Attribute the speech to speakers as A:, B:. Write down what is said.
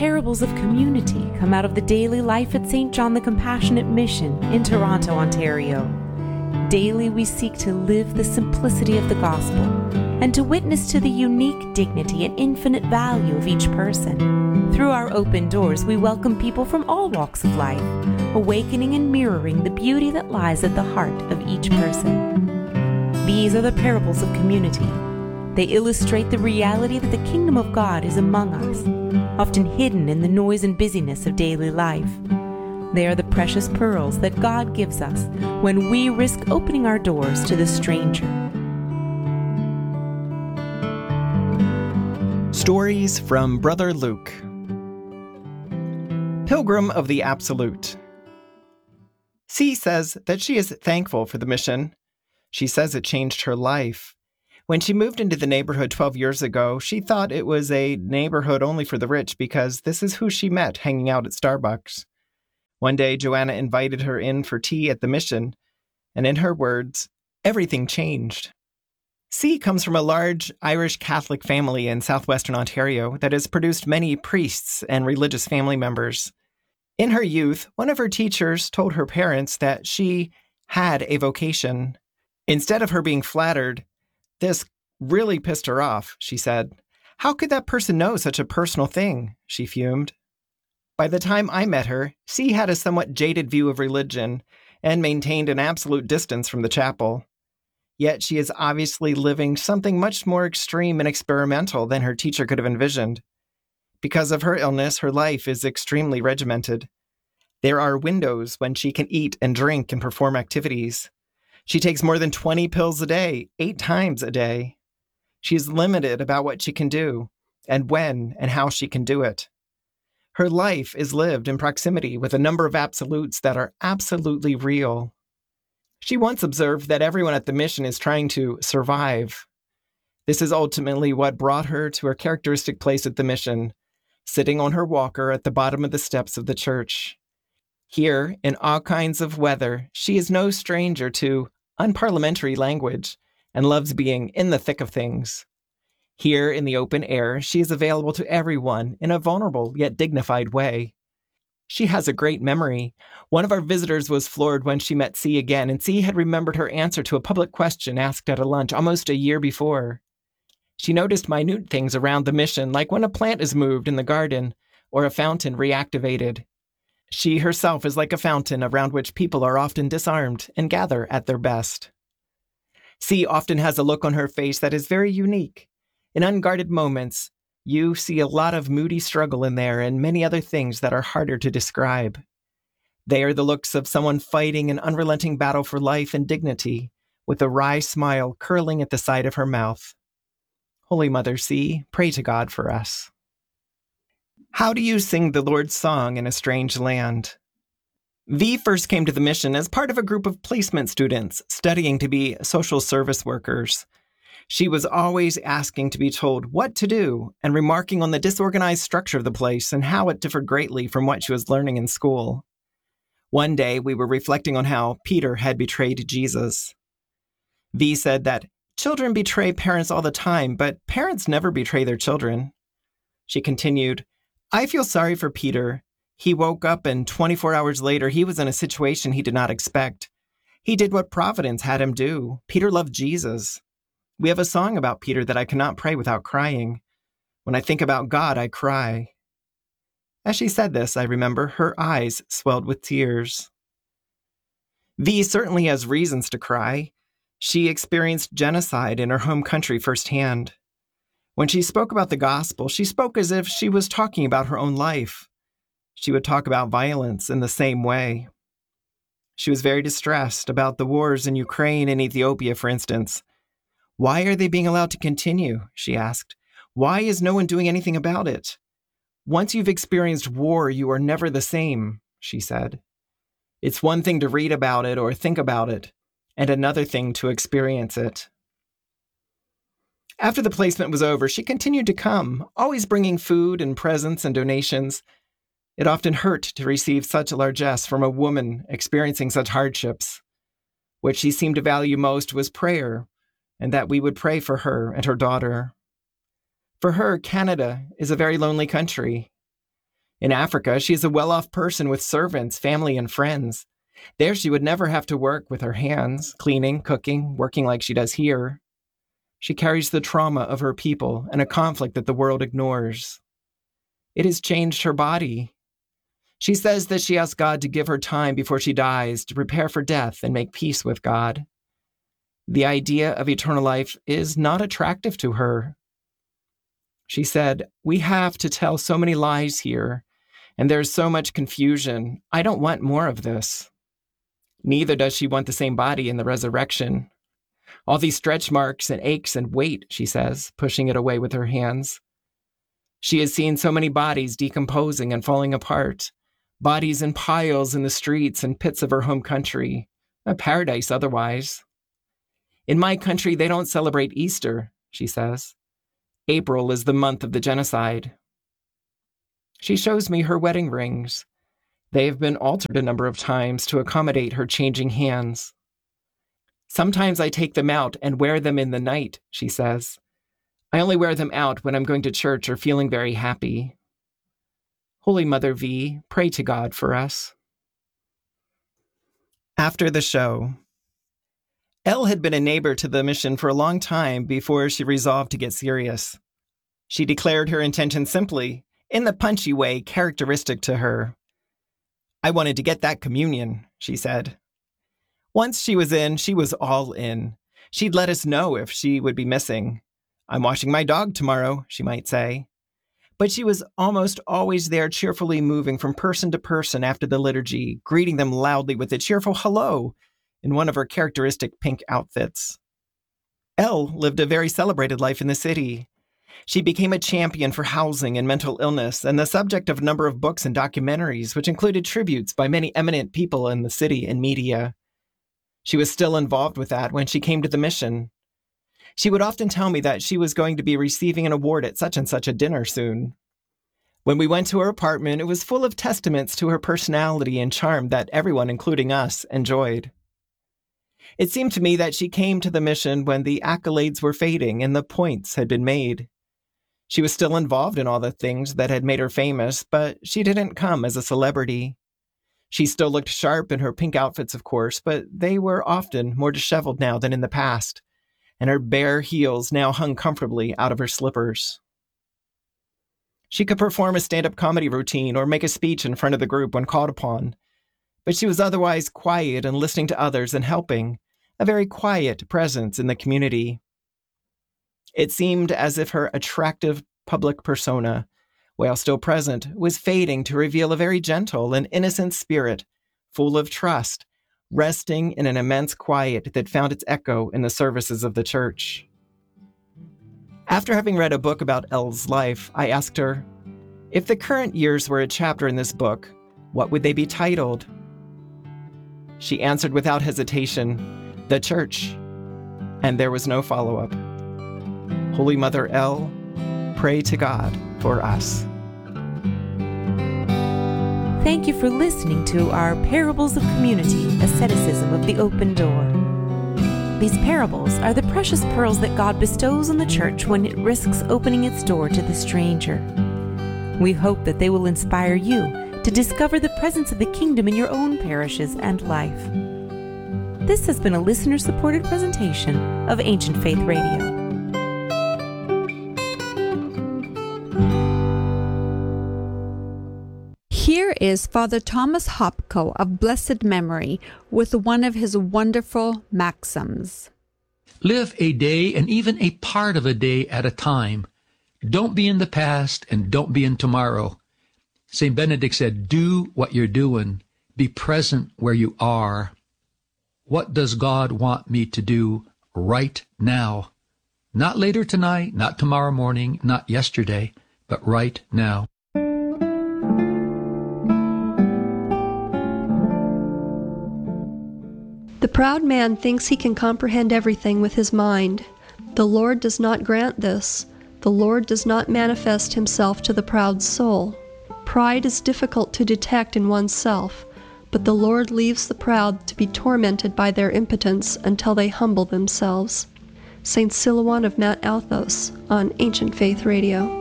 A: Parables of Community come out of the daily life at St. John the Compassionate Mission in Toronto, Ontario. Daily we seek to live the simplicity of the gospel and to witness to the unique dignity and infinite value of each person. Through our open doors, we welcome people from all walks of life, awakening and mirroring the beauty that lies at the heart of each person. These are the parables of community. They illustrate the reality that the kingdom of God is among us, often hidden in the noise and busyness of daily life. They are the precious pearls that God gives us when we risk opening our doors to the stranger.
B: Stories from Brother Luke. Pilgrim of the Absolute. C says that she is thankful for the mission. She says it changed her life. When she moved into the neighborhood 12 years ago, she thought it was a neighborhood only for the rich because this is who she met hanging out at Starbucks. One day, Joanna invited her in for tea at the mission, and in her words, everything changed. C comes from a large Irish Catholic family in southwestern Ontario that has produced many priests and religious family members. In her youth, one of her teachers told her parents that she had a vocation. Instead of her being flattered, this really pissed her off, she said. How could that person know such a personal thing? She fumed. By the time I met her, C had a somewhat jaded view of religion and maintained an absolute distance from the chapel. Yet she is obviously living something much more extreme and experimental than her teacher could have envisioned. Because of her illness, her life is extremely regimented. There are windows when she can eat and drink and perform activities. She takes more than 20 pills a day, 8 times a day. She is limited about what she can do, and when and how she can do it. Her life is lived in proximity with a number of absolutes that are absolutely real. She once observed that everyone at the mission is trying to survive. This is ultimately what brought her to her characteristic place at the mission, sitting on her walker at the bottom of the steps of the church. Here, in all kinds of weather, she is no stranger to unparliamentary language and loves being in the thick of things. Here, in the open air, she is available to everyone in a vulnerable yet dignified way. She has a great memory. One of our visitors was floored when she met C again, and C had remembered her answer to a public question asked at a lunch almost a year before. She noticed minute things around the mission, like when a plant is moved in the garden or a fountain reactivated. She herself is like a fountain around which people are often disarmed and gather at their best. C often has a look on her face that is very unique. In unguarded moments, you see a lot of moody struggle in there and many other things that are harder to describe. They are the looks of someone fighting an unrelenting battle for life and dignity, with a wry smile curling at the side of her mouth. Holy Mother C, pray to God for us. How do you sing the Lord's song in a strange land? V first came to the mission as part of a group of placement students studying to be social service workers. She was always asking to be told what to do and remarking on the disorganized structure of the place and how it differed greatly from what she was learning in school. One day, we were reflecting on how Peter had betrayed Jesus. V said that children betray parents all the time, but parents never betray their children. She continued, I feel sorry for Peter. He woke up and 24 hours later, he was in a situation he did not expect. He did what Providence had him do. Peter loved Jesus. We have a song about Peter that I cannot pray without crying. When I think about God, I cry. As she said this, I remember her eyes swelled with tears. V certainly has reasons to cry. She experienced genocide in her home country firsthand. When she spoke about the gospel, she spoke as if she was talking about her own life. She would talk about violence in the same way. She was very distressed about the wars in Ukraine and Ethiopia, for instance. Why are they being allowed to continue? She asked. Why is no one doing anything about it? Once you've experienced war, you are never the same, she said. It's one thing to read about it or think about it, and another thing to experience it. After the placement was over, she continued to come, always bringing food and presents and donations. It often hurt to receive such a largesse from a woman experiencing such hardships. What she seemed to value most was prayer, and that we would pray for her and her daughter. For her, Canada is a very lonely country. In Africa, she is a well-off person with servants, family, and friends. There she would never have to work with her hands, cleaning, cooking, working like she does here. She carries the trauma of her people and a conflict that the world ignores. It has changed her body. She says that she asked God to give her time before she dies to prepare for death and make peace with God. The idea of eternal life is not attractive to her. She said, "We have to tell so many lies here, and there's so much confusion. I don't want more of this." Neither does she want the same body in the resurrection. All these stretch marks and aches and weight, she says, pushing it away with her hands. She has seen so many bodies decomposing and falling apart, bodies in piles in the streets and pits of her home country, a paradise otherwise. "In my country, they don't celebrate Easter," she says. "April is the month of the genocide." She shows me her wedding rings. They have been altered a number of times to accommodate her changing hands. "Sometimes I take them out and wear them in the night," she says. "I only wear them out when I'm going to church or feeling very happy." Holy Mother V, pray to God for us. After the show, Elle had been a neighbor to the mission for a long time before she resolved to get serious. She declared her intention simply, in the punchy way characteristic to her. "I wanted to get that communion," she said. Once she was in, she was all in. She'd let us know if she would be missing. "I'm washing my dog tomorrow," she might say. But she was almost always there, cheerfully moving from person to person after the liturgy, greeting them loudly with a cheerful hello in one of her characteristic pink outfits. Elle lived a very celebrated life in the city. She became a champion for housing and mental illness and the subject of a number of books and documentaries, which included tributes by many eminent people in the city and media. She was still involved with that when she came to the mission. She would often tell me that she was going to be receiving an award at such and such a dinner soon. When we went to her apartment, it was full of testaments to her personality and charm that everyone, including us, enjoyed. It seemed to me that she came to the mission when the accolades were fading and the points had been made. She was still involved in all the things that had made her famous, but she didn't come as a celebrity. She still looked sharp in her pink outfits, of course, but they were often more disheveled now than in the past, and her bare heels now hung comfortably out of her slippers. She could perform a stand-up comedy routine or make a speech in front of the group when called upon, but she was otherwise quiet and listening to others and helping, a very quiet presence in the community. It seemed as if her attractive public persona, while still present, was fading to reveal a very gentle and innocent spirit, full of trust, resting in an immense quiet that found its echo in the services of the church. After having read a book about Elle's life, I asked her, if the current years were a chapter in this book, what would they be titled? She answered without hesitation, "The Church," and there was no follow-up. Holy Mother Elle, pray to God for us.
A: Thank you for listening to our Parables of Community, Asceticism of the Open Door. These parables are the precious pearls that God bestows on the church when it risks opening its door to the stranger. We hope that they will inspire you to discover the presence of the kingdom in your own parishes and life. This has been a listener-supported presentation of Ancient Faith Radio.
C: Here is Father Thomas Hopko of blessed memory with one of his wonderful maxims.
D: Live a day and even a part of a day at a time. Don't be in the past and don't be in tomorrow. St. Benedict said, do what you're doing. Be present where you are. What does God want me to do right now? Not later tonight, not tomorrow morning, not yesterday, but right now.
E: The proud man thinks he can comprehend everything with his mind. The Lord does not grant this. The Lord does not manifest himself to the proud soul. Pride is difficult to detect in oneself, but the Lord leaves the proud to be tormented by their impotence until they humble themselves. St. Silouan of Mount Athos on Ancient Faith Radio.